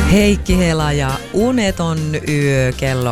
Heikki Hela ja Uneton yö kello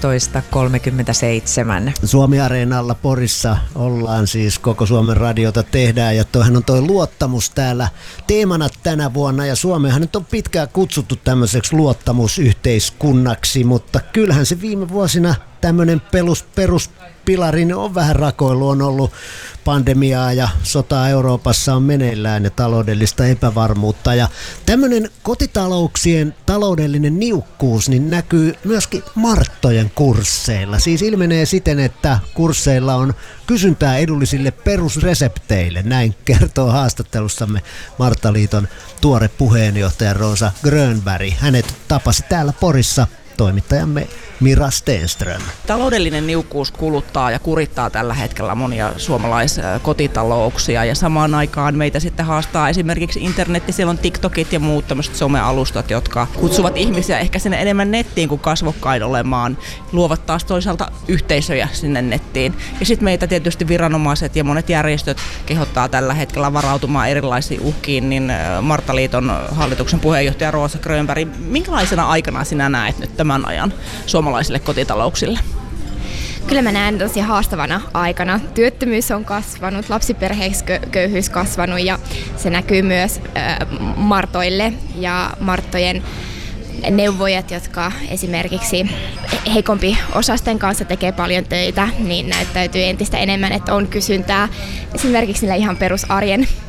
11.37. Suomi-areenalla Porissa ollaan siis, koko Suomen radiota tehdään, ja toihan on toi luottamus täällä teemana tänä vuonna, ja Suomeahan nyt on pitkään kutsuttu tämmöiseksi luottamusyhteiskunnaksi, mutta kyllähän se viime vuosina tämmöinen peruspilari on vähän rakoillut, on ollut pandemiaa ja sotaa Euroopassa on meneillään ja taloudellista epävarmuutta, ja tämmöinen kotitalouksien taloudellinen niukkuus niin näkyy myöskin Marttojen kursseilla. Siis ilmenee siten, että kursseilla on kysyntää edullisille perusresepteille. Näin kertoo haastattelussamme Marttaliiton tuore puheenjohtaja Rosa Grönberg. Hänet tapasi täällä Porissa toimittajamme Mira Stenström. Taloudellinen niukkuus kuluttaa ja kurittaa tällä hetkellä monia suomalaiskotitalouksia, ja samaan aikaan meitä sitten haastaa esimerkiksi internetti, siellä on TikTokit ja muut tämmöiset somealustat, jotka kutsuvat ihmisiä ehkä sinne enemmän nettiin kuin kasvokkain olemaan, luovat taas toisaalta yhteisöjä sinne nettiin. Ja sitten meitä tietysti viranomaiset ja monet järjestöt kehottaa tällä hetkellä varautumaan erilaisiin uhkiin, niin Marttaliiton hallituksen puheenjohtaja Rosa Grönberg, minkälaisena aikana sinä näet nyt tämän ajan suomalaisille kotitalouksille? Kyllä mä näen tosi haastavana aikana. Työttömyys on kasvanut, lapsiperheköyhyys kasvanut, ja se näkyy myös Martoille ja Marttojen neuvojat, jotka esimerkiksi heikompi osasten kanssa tekee paljon töitä, niin näyttäytyy entistä enemmän, että on kysyntää esimerkiksi niillä ihan perusarjen